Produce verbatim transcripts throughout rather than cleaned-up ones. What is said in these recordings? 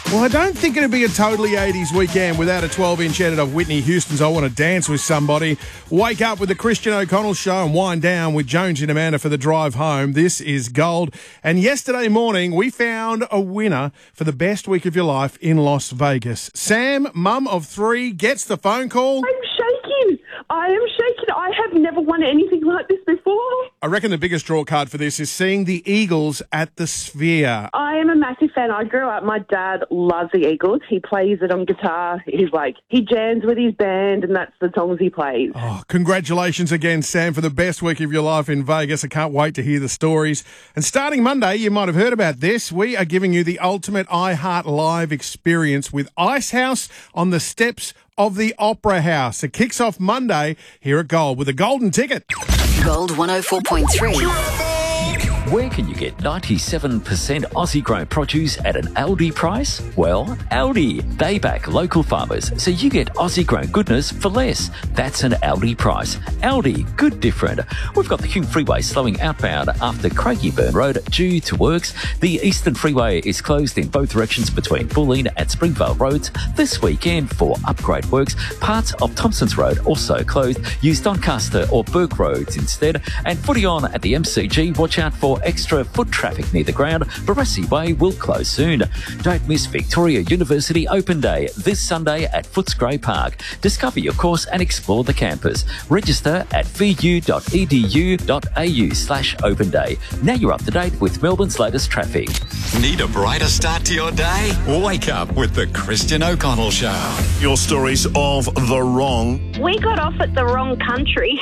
Well, I don't think it'd be a totally eighties weekend without a twelve-inch edit of Whitney Houston's I Want to Dance with Somebody. Wake up with the Christian O'Connell Show and wind down with Jonesy and Amanda for the drive home. This is Gold. And yesterday morning, we found a winner for the best week of your life in Las Vegas. Sam, mum of three, gets the phone call. I'm shaking. I am shaking. I have never won anything like this before. I reckon the biggest draw card for this is seeing the Eagles at the Sphere. I am a massive fan. I grew up, my dad loves the Eagles. He plays it on guitar. He's like, he jams with his band and that's the songs he plays. Oh, congratulations again, Sam, for the best week of your life in Vegas. I can't wait to hear the stories. And starting Monday, you might have heard about this. We are giving you the ultimate iHeart Live experience with Icehouse on the steps of the Opera House. It kicks off Monday here at Gold with a golden ticket. Gold one oh four point three. Where can you get ninety-seven percent Aussie-grown produce at an Aldi price? Well, Aldi. They back local farmers, so you get Aussie-grown goodness for less. That's an Aldi price. Aldi, good different. We've got the Hume Freeway slowing outbound after Craigieburn Road due to works. The Eastern Freeway is closed in both directions between Bulleen and Springvale Roads this weekend for upgrade works. Parts of Thompson's Road also closed. Use Doncaster or Burke Roads instead. And footy on at the M C G. Watch out for extra foot traffic near the ground. Barassi Way will close soon. Don't miss Victoria University Open Day this Sunday at Footscray Park. Discover your course and explore the campus. Register at v u dot e d u dot a u slash open day. Now you're up to date with Melbourne's latest traffic. Need a brighter start to your day? Wake up with the Christian O'Connell Show. Your stories of the wrong. We got off at the wrong country.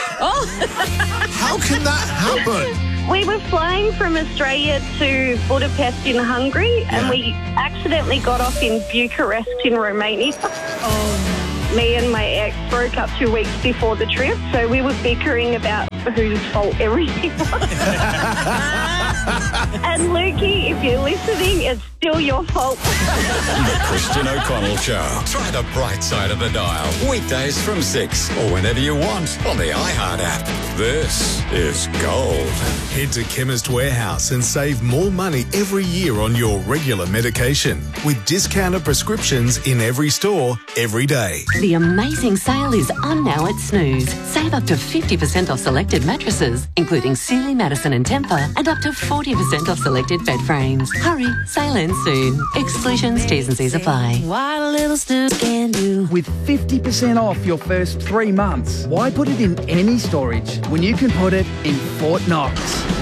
How can that happen? We were flying from Australia to Budapest in Hungary, and Yeah. we accidentally got off in Bucharest in Romania. Oh. Me and my ex broke up two weeks before the trip, so we were bickering about whose fault everything was. And Lukey, if you're listening, it's still your fault. The Christian O'Connell Show. Try the bright side of the dial. Weekdays from six or whenever you want on the iHeart app. This is Gold. Head to Chemist Warehouse and save more money every year on your regular medication with discounted prescriptions in every store, every day. The amazing sale is on now at Snooze. Save up to fifty percent off selected mattresses, including Sealy, Madison and Tempur, and up to forty percent off selected bed frames. Hurry, sale ends soon. Exclusions, T's and C's apply. What a little Snooze can do. With fifty percent off your first three months, why put it in any storage when you can put it in Fort Knox?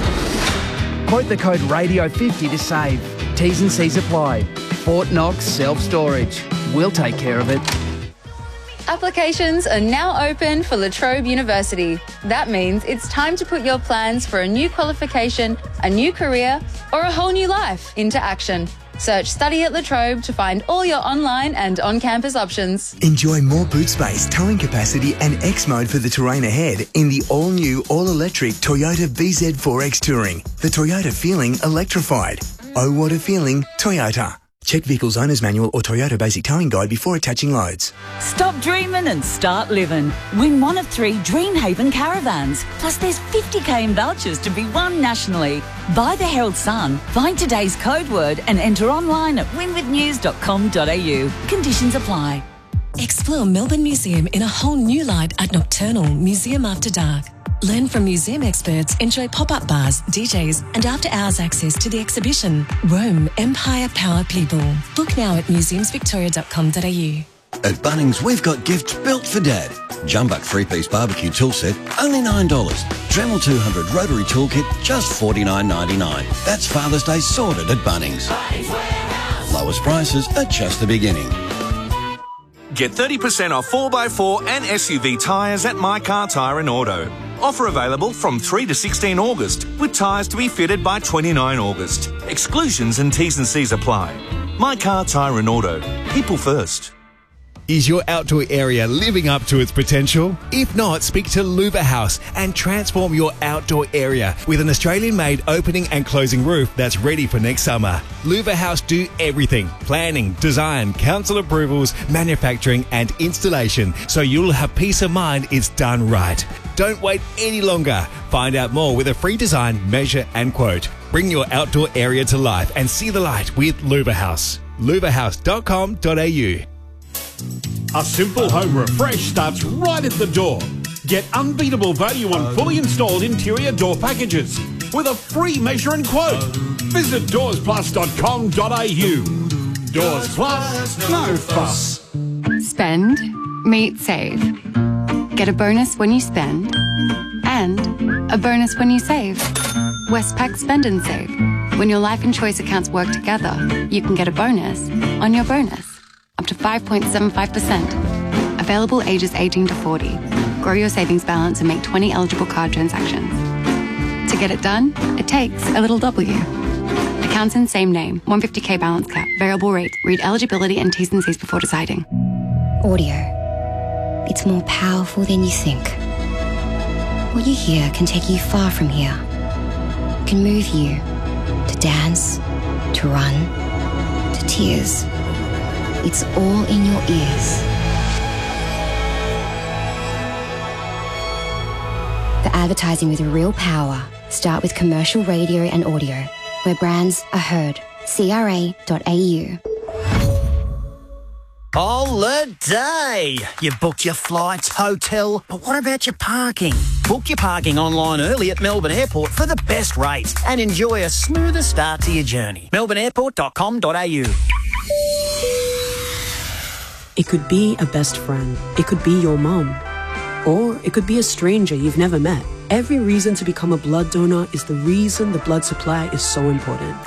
Quote the code radio fifty to save. T's and C's apply. Fort Knox Self-Storage. We'll take care of it. Applications are now open for La Trobe University. That means it's time to put your plans for a new qualification, a new career, or a whole new life into action. Search Study at La Trobe to find all your online and on-campus options. Enjoy more boot space, towing capacity and X-Mode for the terrain ahead in the all-new, all-electric Toyota B Z four X Touring. The Toyota feeling electrified. Oh, what a feeling, Toyota. Check Vehicle's Owner's Manual or Toyota Basic Towing Guide before attaching loads. Stop dreaming and start living. Win one of three Dreamhaven caravans. Plus there's fifty k in vouchers to be won nationally. Buy the Herald Sun, find today's code word and enter online at win with news dot com dot a u. Conditions apply. Explore Melbourne Museum in a whole new light at Nocturnal Museum After Dark. Learn from museum experts, enjoy pop-up bars, D Js and after-hours access to the exhibition Rome, Empire, Power, People. Book now at museums victoria dot com dot a u. At Bunnings, we've got gifts built for Dad. Jumbuck three-piece barbecue tool set, only nine dollars. Dremel two hundred rotary toolkit, just forty-nine ninety-nine. That's Father's Day sorted at Bunnings. Lowest prices are just the beginning. Get thirty percent off four by four and S U V tyres at My Car Tyre and Auto. Offer available from three to sixteen August, with tyres to be fitted by twenty-nine August. Exclusions and T's and C's apply. My Car Tyre and Auto. People first. Is your outdoor area living up to its potential? If not, speak to Louver House and transform your outdoor area with an Australian-made opening and closing roof that's ready for next summer. Louver House do everything: planning, design, council approvals, manufacturing and installation, so you'll have peace of mind it's done right. Don't wait any longer. Find out more with a free design, measure and quote. Bring your outdoor area to life and see the light with Louver House. luva house dot com dot a u. A simple home refresh starts right at the door. Get unbeatable value on fully installed interior door packages with a free measure and quote. Visit doors plus dot com dot a u. Doors Plus, no fuss. Spend, meet, save. Get a bonus when you spend and a bonus when you save. Westpac Spend and Save. When your life and choice accounts work together, you can get a bonus on your bonus. Up to five point seven five percent. Available ages eighteen to forty. Grow your savings balance and make twenty eligible card transactions. To get it done, it takes a little W. Accounts in same name. one hundred fifty k balance cap. Variable rate. Read eligibility and T's and C's before deciding. Audio. It's more powerful than you think. What you hear can take you far from here. It can move you to dance, to run, to tears. It's all in your ears. For advertising with real power, start with commercial radio and audio, where brands are heard. C R A dot A U. Holiday! You booked your flights, hotel, but what about your parking? Book your parking online early at Melbourne Airport for the best rates and enjoy a smoother start to your journey. melbourne airport dot com dot a u. It could be a best friend. It could be your mum. Or it could be a stranger you've never met. Every reason to become a blood donor is the reason the blood supply is so important.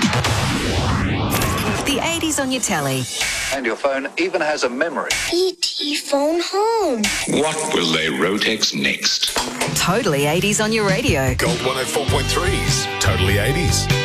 The eighties on your telly. And your phone even has a memory. E T phone home. What will they Rotex next? Totally eighties on your radio. Gold one oh four point three's Totally eighties.